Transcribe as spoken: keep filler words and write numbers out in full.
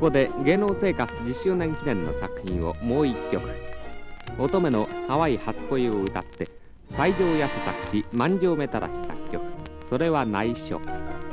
こで芸能生活じゅっしゅうねん記念の作品をもう一曲。乙女のハワイ初恋を歌って西条康作詞、万丈目正作曲。それは内緒。